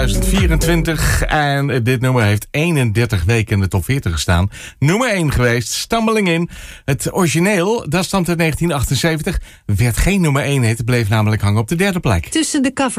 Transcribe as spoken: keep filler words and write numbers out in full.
tweeduizend vierentwintig en dit nummer heeft eenendertig weken in de top veertig gestaan. Nummer één geweest, Stumbling In. Het origineel, dat stamt uit negentien achtenzeventig, werd geen nummer één hit, bleef namelijk hangen op de derde plek. Tussen de cover